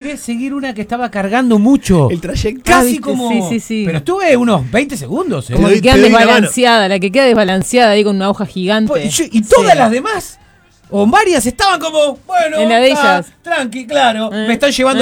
que seguir una que estaba cargando mucho. El trayecto. Casi ¿viste? como. Sí. Pero estuve unos 20 segundos. Como Te que queda doy la desbalanceada, la que queda desbalanceada ahí con una hoja gigante. Y todas Sí. las demás, o varias, estaban como, bueno, En la de ellas. tranqui, claro. Me están llevando